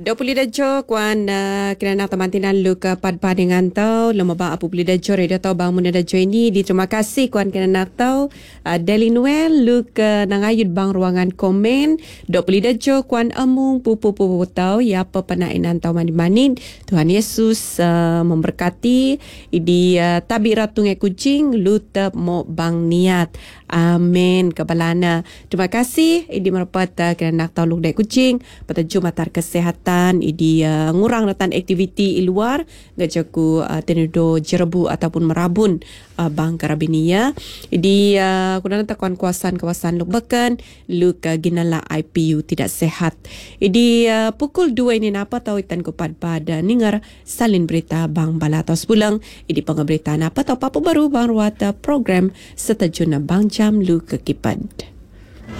20 dajo kuan kerana teman-teman lu ke padpa dengan tau lemaba apu beli dajo radio tau bangun dajo ini terima kasih kuan kerana tau Daily Noel lu ke nangayud bang ruangan komen 20 dajo kuan amung pupu tau ya apa penainan tau manin Tuhan Yesus memberkati idi tabi ratungai kucing lu tep mo bang niat amin kebalana terima kasih idi merupat kerana tau lu dai kucing pataju matar kesehatan idi ngurang datan aktiviti di luar gajaku tenudo jerebu ataupun merabun bang karabinia idi kunana takuan kawasan luk bekan luk ginala IPU tidak sehat idi pukul 2 ini napa tahu itan ko pada ningar salin berita bang balatos pulang idi pengaberita napa tahu apa baru bang ruat program setajuna bang jam lu kekipad.